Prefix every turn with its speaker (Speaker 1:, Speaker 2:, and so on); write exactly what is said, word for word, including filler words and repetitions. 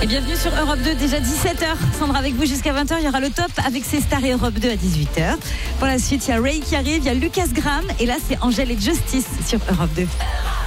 Speaker 1: Et bienvenue sur Europe deux, déjà dix-sept heures. Sandra avec vous jusqu'à vingt heures. Il y aura le top avec ses stars et Europe deux à dix-huit heures. Pour la suite, il y a Ray qui arrive, il y a Lucas Graham. Et là, c'est Angèle et Justice sur Europe deux.